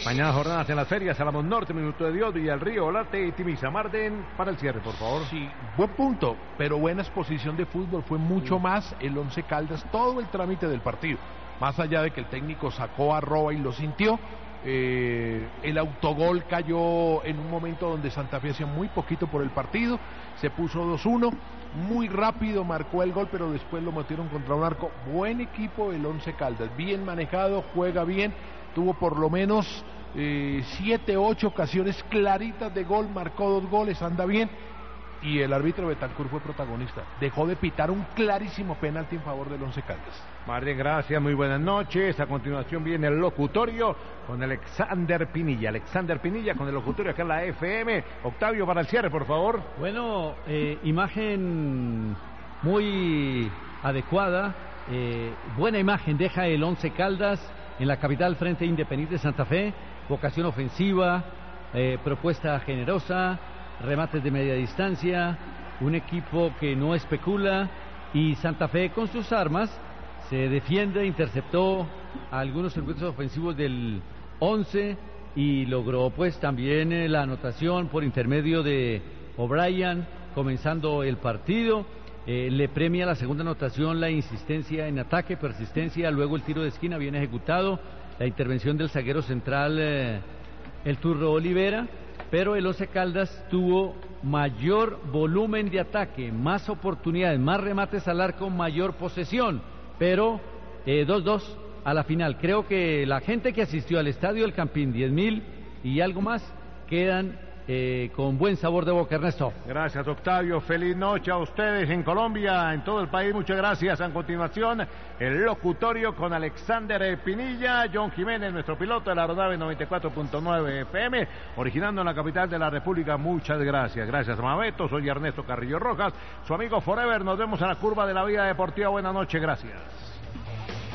Mañana jornadas en las ferias, Álamos Norte, Minuto de Dios, Villa del Río, Olarte y Timisa. Marden, para el cierre, por favor. Sí, buen punto, pero buena exposición de fútbol. Fue mucho más el Once Caldas, todo el trámite del partido. Más allá de que el técnico sacó a Roa y lo sintió, el autogol cayó en un momento donde Santa Fe hacía muy poquito por el partido, se puso 2-1, muy rápido marcó el gol, pero después lo metieron contra un arco. Buen equipo el Once Caldas, bien manejado, juega bien, tuvo por lo menos 7-8 ocasiones claritas de gol, marcó 2 goles, anda bien. Y el árbitro Betancur fue protagonista, dejó de pitar un clarísimo penalti en favor del Once Caldas. Marden, gracias, muy buenas noches. A continuación viene el locutorio con Alexander Pinilla. Alexander Pinilla con el locutorio acá en la FM. Octavio, para el cierre, por favor. Bueno, imagen muy adecuada, buena imagen deja el Once Caldas en la capital frente a Independiente Santa Fe. Vocación ofensiva, propuesta generosa, remates de media distancia, un equipo que no especula, y Santa Fe con sus armas se defiende, interceptó algunos circuitos ofensivos del 11 y logró pues también la anotación por intermedio de O'Brien comenzando el partido. Le premia la segunda anotación la insistencia en ataque, persistencia, luego el tiro de esquina bien ejecutado, la intervención del zaguero central el Turro Olivera. Pero el Once Caldas tuvo mayor volumen de ataque, más oportunidades, más remates al arco, mayor posesión, pero 2-2 a la final. Creo que la gente que asistió al Estadio del Campín, 10.000 y algo más, quedan con buen sabor de boca, Ernesto. Gracias, Octavio. Feliz noche a ustedes en Colombia, en todo el país. Muchas gracias. A continuación, el locutorio con Alexander Pinilla, John Jiménez, nuestro piloto de la aeronave 94.9 FM, originando en la capital de la República. Muchas gracias. Gracias, Mabeto. Soy Ernesto Carrillo Rojas, su amigo Forever. Nos vemos en la curva de la vida deportiva. Buenas noches. Gracias.